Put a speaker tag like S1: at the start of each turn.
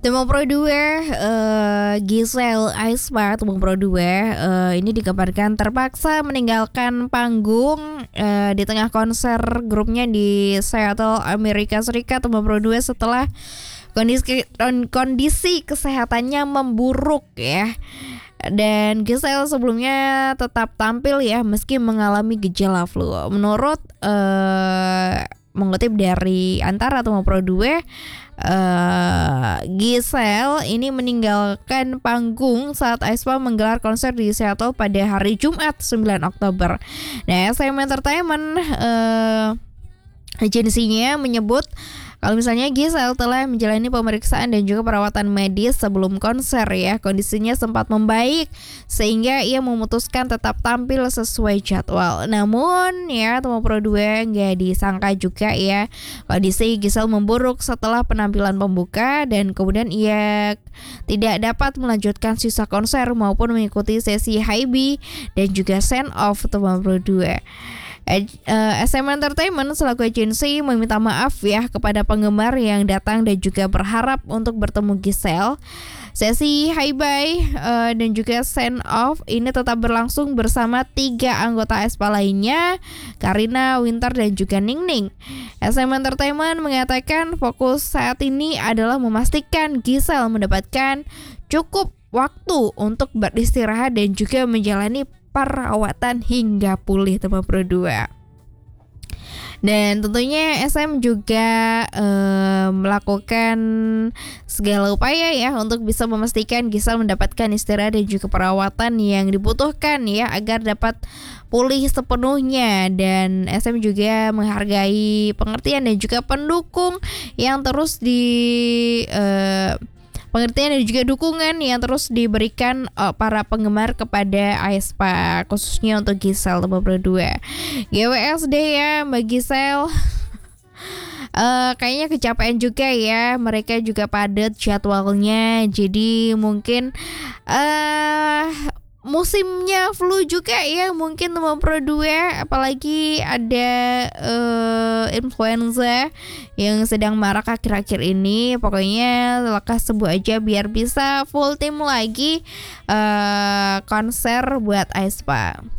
S1: Tembang Pro 2, Giselle Aisma Tembang Pro 2 ini dikabarkan terpaksa meninggalkan panggung di tengah konser grupnya di Seattle, Amerika Serikat. Tembang Pro 2 setelah kondisi kesehatannya memburuk ya. Dan Giselle sebelumnya tetap tampil ya meski mengalami gejala flu. Menurut mengutip dari Antara Tembang Pro 2, Giselle ini meninggalkan panggung saat Aespa menggelar konser di Seattle pada hari Jumat 9 Oktober. Nah, SM Entertainment agensinya menyebut kalau misalnya Giselle telah menjalani pemeriksaan dan juga perawatan medis sebelum konser ya. Kondisinya sempat membaik sehingga ia memutuskan tetap tampil sesuai jadwal. Namun ya Tembang Pro 2 nggak disangka juga ya kondisi Giselle memburuk setelah penampilan pembuka dan kemudian ia tidak dapat melanjutkan sisa konser maupun mengikuti sesi high B dan juga send off Tembang Pro 2. SM Entertainment selaku agensi meminta maaf ya kepada penggemar yang datang dan juga berharap untuk bertemu Giselle. Sesi high bye dan juga send off ini tetap berlangsung bersama 3 anggota aespa lainnya, Karina, Winter dan juga Ningning. SM Entertainment mengatakan fokus saat ini adalah memastikan Giselle mendapatkan cukup waktu untuk beristirahat dan juga menjalani perawatan hingga pulih Tembang Pro 2. Dan tentunya SM juga melakukan segala upaya ya untuk bisa memastikan Giselle mendapatkan istirahat dan juga perawatan yang dibutuhkan ya agar dapat pulih sepenuhnya. Dan SM juga menghargai pengertian dan juga pendukung yang terus pengertian dan juga dukungan yang terus diberikan para penggemar kepada aespa, khususnya untuk Giselle Tembang Pro 2. GWSD ya Mbak Giselle. Kayaknya kecapean juga ya. Mereka juga padat jadwalnya. Jadi mungkin musimnya flu juga ya mungkin Tembang Pro 2, apalagi ada influenza yang sedang marak akhir-akhir ini. Pokoknya lekas sembuh aja biar bisa full tim lagi konser buat aespa.